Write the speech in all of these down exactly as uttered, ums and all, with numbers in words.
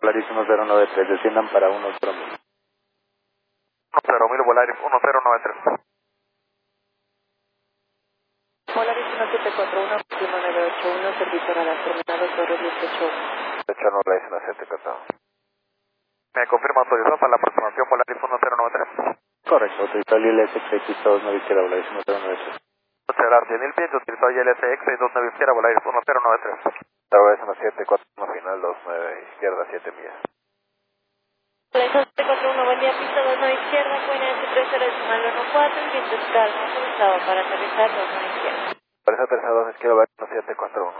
Volaris uno cero nueve tres, desciendan para uno cero mil. uno cero mil, Volaris uno cero nueve tres. Volaris uno siete cuatro uno, uno nueve ocho uno, servicio radar terminado, Torre dieciocho. dieciocho no le dicen a siete cuatro. ¿Me confirma autorizado para la aproximación Volaris uno cero nueve tres? Correcto, utilizó el I L S seis pista dos nueve izquierda, Volaris uno cero nueve tres. Muchas gracias. En el piso utilizó I L S X seis dos nueve izquierda, Volaris uno cero nueve tres. Ahora es una siete cuatro uno final dos nueve izquierda siete millas. Volaris uno siete cuatro uno, buen día, pista dos nueve izquierda, cuena S tres cero decimal uno cuatro, el viento es calmo, autorizado para aterrizar dos nueve izquierda. Por eso aterrizado dos izquierda, Volaris uno siete cuatro uno.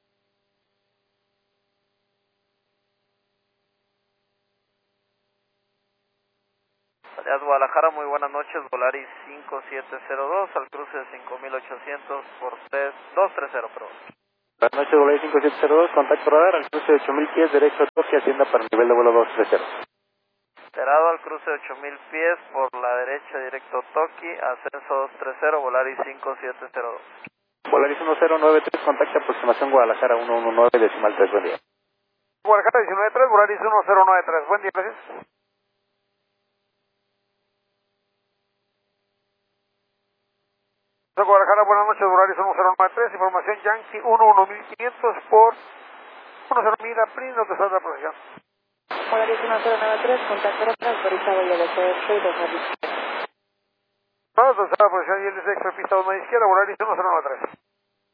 Alias Guadalajara, muy buenas noches, Volaris cinco siete cero dos, al cruce de cinco mil ochocientos por dos tres cero, perdón. Buenas noches, Volaris cinco siete cero dos, contacto radar al cruce de ocho mil pies, derecho a Tokio, hacienda para el nivel de vuelo dos tres cero. Esperado al cruce de ocho mil pies, por la derecha directo Toki, ascenso dos tres cero, Volaris cinco siete cero dos. Volaris uno cero nueve tres, contacto aproximación Guadalajara uno uno nueve, decimal tres, buen día. Guadalajara diecinueve tres, Volaris uno cero nueve tres, buen día, gracias. Guadalajara, buenas noches, Volaris uno cero nueve tres, información Yankee uno uno mil quinientos por uno cero mil, April, no te salga la posición. Volaris uno cero nueve tres, contacto radar autorizado I L S X seis dos nueve izquierda. No, te salga la posición I L S X pista dos nueve izquierda, Volaris uno cero nueve tres.